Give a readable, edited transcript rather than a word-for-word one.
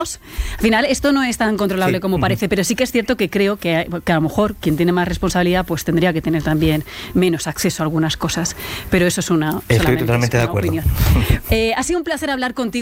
Al final, esto no es tan controlable como parece, pero sí que es cierto que creo que a lo mejor quien tiene más responsabilidad pues tendría que tener también menos acceso a algunas cosas. Pero eso es Estoy totalmente de acuerdo. opinión. Ha sido un placer hablar contigo.